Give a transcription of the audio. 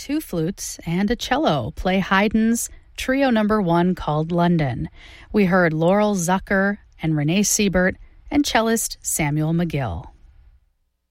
2 flutes and a cello play Haydn's Trio No. 1 called London. We heard Laurel Zucker and Renee Siebert and cellist Samuel McGill.